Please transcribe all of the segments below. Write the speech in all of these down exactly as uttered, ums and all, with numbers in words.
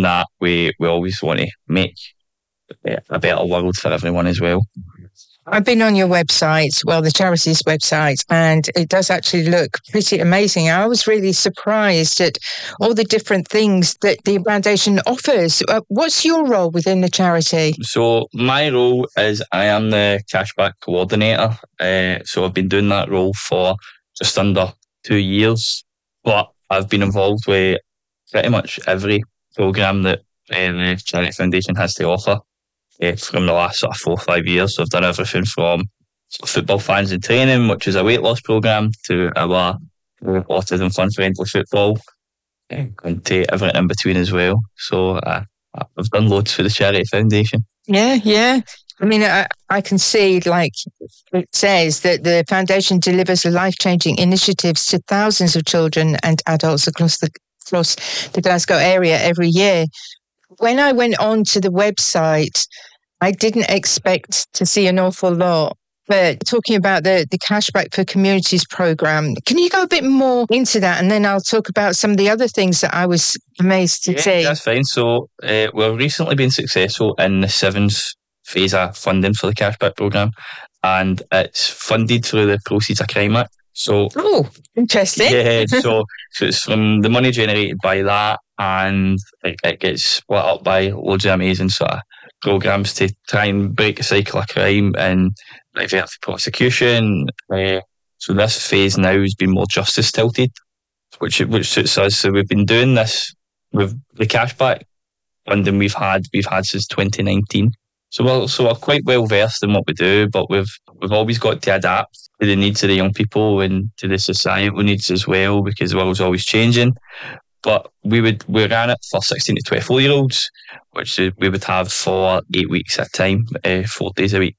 doing that, we, we always want to make a better world for everyone as well. I've been on your website, well, the charity's website, and it does actually look pretty amazing. I was really surprised at all the different things that the foundation offers. Uh, what's your role within the charity? So my role is I am the cashback coordinator. Uh, so I've been doing that role for just under two years, but I've been involved with pretty much every programme that uh, the Charity Foundation has to offer. Uh, from the last sort of four or five years. So I've done everything from sort of football fans in training, which is a weight loss programme, to our autism fun friendly football, and to everything in between as well. So uh, I've done loads for the Charity Foundation. Yeah, yeah. I mean, I, I can see, like it says, that the foundation delivers life-changing initiatives to thousands of children and adults across the across the Glasgow area every year. When I went on to the website, I didn't expect to see an awful lot. But talking about the, the Cashback for Communities programme, can you go a bit more into that? And then I'll talk about some of the other things that I was amazed to yeah, see. That's fine. So uh, we've recently been successful in the seventh phase of funding for the Cashback programme, and it's funded through the Proceeds of Crime Act. So, oh, interesting. Yeah, so, so it's from the money generated by that, and it, it gets split up by loads of amazing sort of programmes to try and break the cycle of crime and divert the prosecution. Uh, so this phase now has been more justice tilted, which which suits us. So we've been doing this with the cashback funding we've had we've had since twenty nineteen. So we're so we're quite well versed in what we do, but we've we've always got to adapt to the needs of the young people and to the societal needs as well, because the world's always changing. But we would we ran it for sixteen to twenty-four year olds, which we would have for eight weeks at a time, uh, four days a week,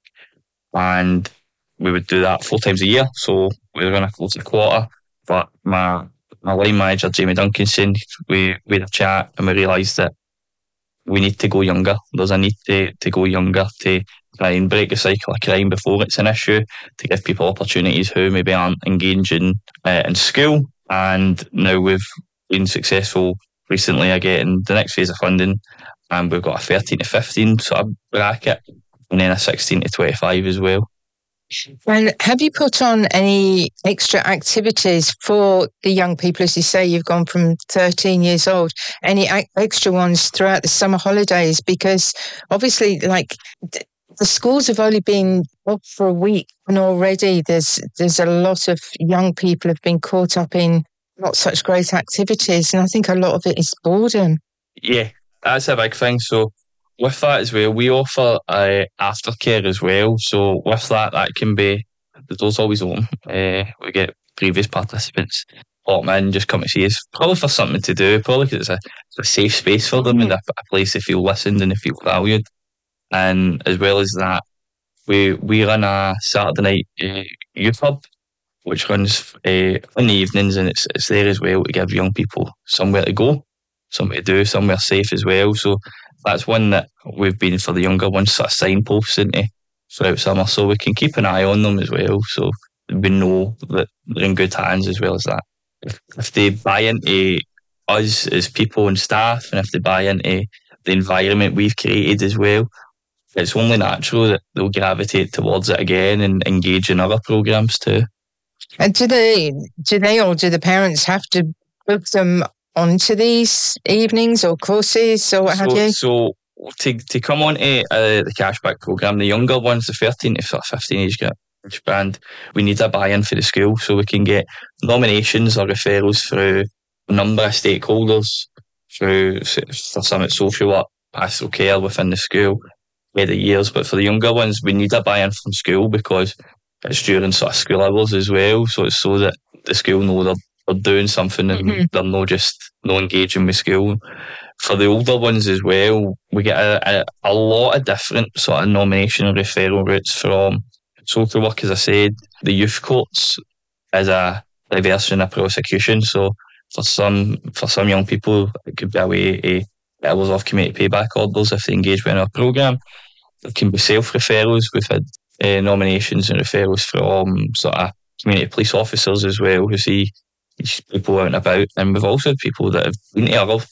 and we would do that four times a year. So we run a close to a quarter. But my my line manager Jamie Duncanson, we we had a chat and we realised that we need to go younger. There's a need to, to go younger to try and break the cycle of crime before it's an issue, to give people opportunities who maybe aren't engaging uh, in school. And now we've been successful recently at getting the next phase of funding, and we've got a thirteen to fifteen sort of bracket, and then a sixteen to twenty-five as well. And have you put on any extra activities for the young people? As you say, you've gone from thirteen years old. Any a- extra ones throughout the summer holidays? Because obviously, like th- the schools have only been up for a week, and already there's there's a lot of young people have been caught up in not such great activities, and I think a lot of it is boredom. Yeah, that's a big thing. So with that as well, we offer uh, aftercare as well. So with that, that can be, the door's always open. Uh, we get previous participants pop in, just come to see us, probably for something to do, probably because it's a, it's a safe space for them, mm-hmm. and a, a place they feel listened and they feel valued. And as well as that, we we run a Saturday night uh, youth hub, which runs uh, in the evenings, and it's it's there as well to give young people somewhere to go, somewhere to do, somewhere safe as well. So that's one that we've been for the younger ones, sort of signposts into throughout summer, so we can keep an eye on them as well, so we know that they're in good hands as well as that. If, if they buy into us as people and staff, and if they buy into the environment we've created as well, it's only natural that they'll gravitate towards it again and engage in other programmes too. And do they, do they or do the parents have to book them onto these evenings or courses or what so, have you? So to to come on to uh, the cashback programme, the younger ones, the thirteen to fifteen age group band, we need a buy-in for the school, so we can get nominations or referrals through a number of stakeholders, through for some it's social work, pastoral care within the school, by the years. But for the younger ones, we need a buy-in from school, because it's during sort of school hours as well, so it's so that the school know they're They're doing something and mm-hmm. they're not just not engaging with school. For the older ones as well, we get a, a, a lot of different sort of nomination and referral routes from social work, as I said. The youth courts is a diversion of prosecution. So for some for some young people, it could be a way to get hours off community payback orders if they engage with our programme. There can be self-referrals. We've had uh, nominations and referrals from sort of community police officers as well, who see people out and about, and we've also had people that have been to other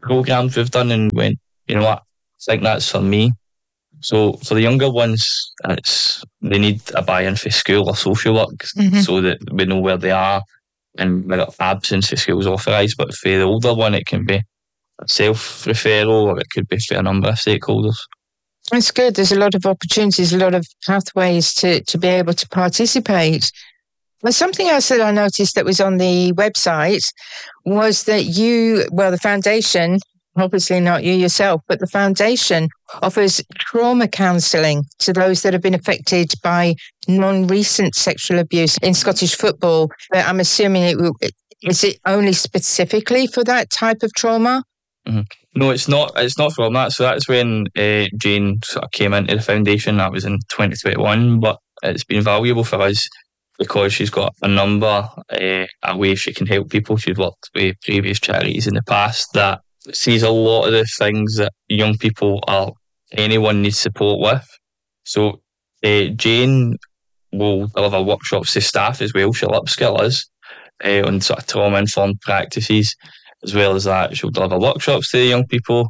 programs we've done and went, you know what, I think that's for me. So for the younger ones, it's they need a buy-in for school or social work mm-hmm. so that we know where they are and their absence for school's authorised. But for the older one, it can be a self-referral or it could be for a number of stakeholders. That's good. There's a lot of opportunities, a lot of pathways to, to be able to participate. But something else that I noticed that was on the website was that you, well, the foundation, obviously not you yourself, but the foundation offers trauma counselling to those that have been affected by non-recent sexual abuse in Scottish football. But I'm assuming it will, is it only specifically for that type of trauma? Mm-hmm. No, it's not. It's not from that. So that's when uh, Jane sort of came into the foundation. That was in twenty twenty-one. But it's been valuable for us because she's got a number uh, of ways she can help people. She's worked with previous charities in the past that sees a lot of the things that young people or anyone needs support with. So uh, Jane will deliver workshops to staff as well. She'll upskill us uh, on sort of trauma-informed practices. As well as that, she'll deliver workshops to the young people.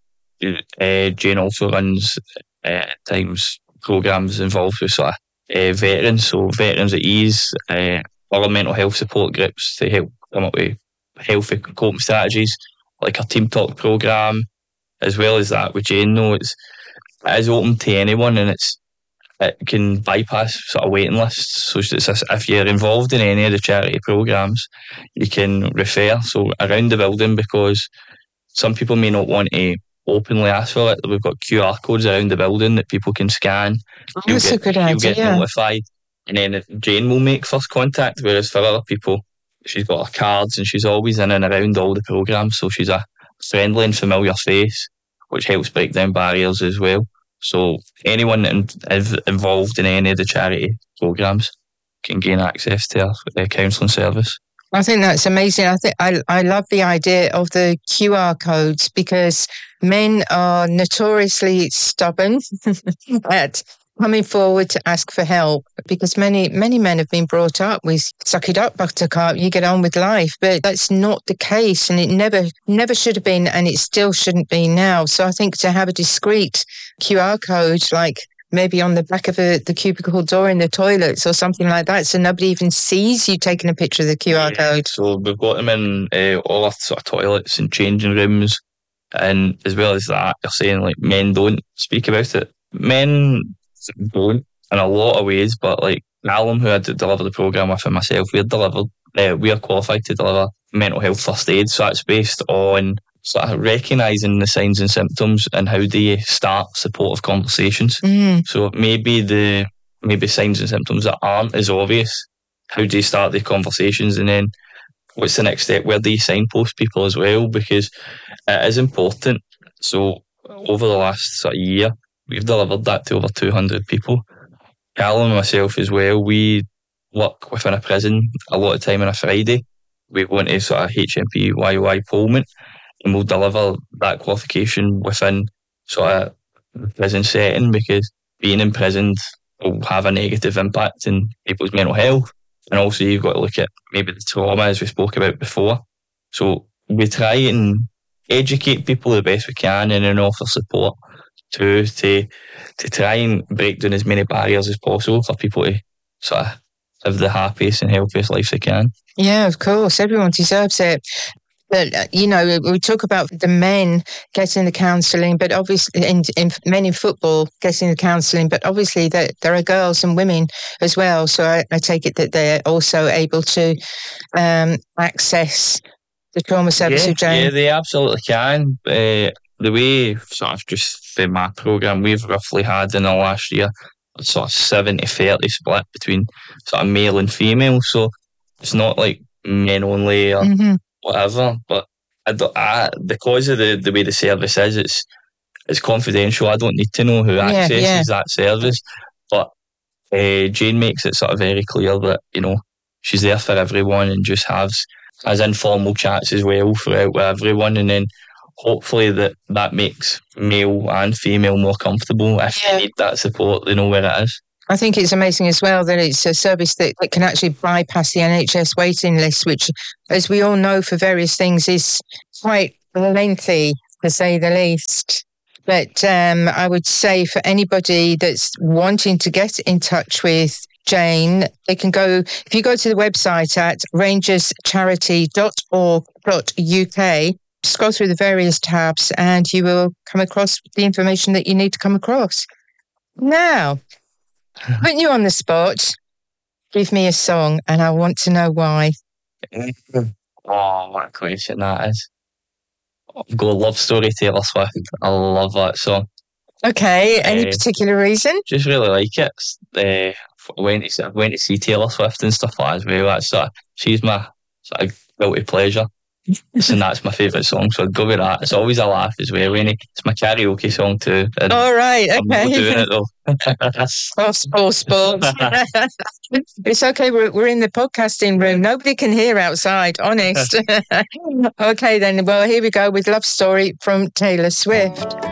Uh, Jane also runs uh, at times programmes involved with sort of uh, veterans, so Veterans at Ease, uh, other mental health support groups to help come up with healthy coping strategies, like our Team Talk programme. As well as that, with Jane, though, it's it is open to anyone, and it's it can bypass sort of waiting lists. So it's a, if you're involved in any of the charity programmes, you can refer. So around the building, because some people may not want to openly ask for it, we've got Q R codes around the building that people can scan. Oh, that's get, a good idea. You'll get notified, and then Jane will make first contact. Whereas for other people, she's got her cards and she's always in and around all the programmes. So she's a friendly and familiar face, which helps break down barriers as well. So anyone that is involved in any of the charity programmes can gain access to our counselling service. I think that's amazing. I think I I love the idea of the Q R codes because men are notoriously stubborn at coming forward to ask for help, because many many men have been brought up with suck it up, buttercup, you get on with life, but that's not the case, and it never never should have been, and it still shouldn't be now. So I think to have a discreet Q R code, like maybe on the back of a, the cubicle door in the toilets or something like that, so nobody even sees you taking a picture of the Q R yeah, code. So we've got them in uh, all our sort of toilets and changing rooms, and as well as that, you're saying like men don't speak about it. Men don't in a lot of ways, but like Callum, who had to deliver the programme with, and myself, we're delivered. Uh, we are qualified to deliver mental health first aid, so that's based on sort of recognising the signs and symptoms and how do you start supportive conversations. Mm. So maybe the maybe signs and symptoms that aren't as obvious. How do you start the conversations, and then what's the next step? Where do you signpost people as well? Because it is important. So over the last sort of year, we've delivered that to over two hundred people. Callum and myself as well, we work within a prison a lot of time on a Friday. We go into sort of H M P Y Y Pullman, and we'll deliver that qualification within sort of the prison setting, because being imprisoned will have a negative impact on people's mental health. And also you've got to look at maybe the trauma, as we spoke about before. So we try and educate people the best we can, and then offer support to to to try and break down as many barriers as possible for people to sort of live the happiest and healthiest life they can. Yeah, of course. Everyone deserves it. But, uh, you know, we talk about the men getting the counselling, but obviously, in, in men in football getting the counselling, but obviously there, there are girls and women as well. So I, I take it that they're also able to um, access the trauma service yeah, of Jane. Yeah, they absolutely can. Uh, the way, sort of just for my programme, we've roughly had in the last year a sort of seventy thirty split between sort of male and female. So it's not like men only or mm-hmm. whatever. But I don't, I, because of the, the way the service is, it's it's confidential. I don't need to know who yeah, accesses yeah. that service. But uh, Jane makes it sort of very clear that, you know, she's there for everyone, and just has has informal chats as well throughout with everyone, and then hopefully that, that makes male and female more comfortable. If yeah. they need that support, they know where it is. I think it's amazing as well that it's a service that, that can actually bypass the N H S waiting list, which, as we all know, for various things is quite lengthy, to say the least. But um, I would say for anybody that's wanting to get in touch with Jane, they can go, if you go to the website at rangers charity dot org dot U K, scroll through the various tabs and you will come across the information that you need to come across. Now, putting you on the spot, give me a song and I want to know why. Oh, what a question that is. I've got a Love Story, Taylor Swift. I love that song. Okay, any uh, particular reason? Just really like it. Uh, I went to, I went to see Taylor Swift and stuff like that as well. That's sort of, she's my sort of guilty pleasure. And that's my favourite song, so I'd go with that. It's always a laugh as well, really. It's my karaoke song too. All right, okay. I'm not doing it though. Oh, sports, sports. It's okay, we're, we're in the podcasting room. Nobody can hear outside, honest. Okay then, well, here we go with Love Story from Taylor Swift.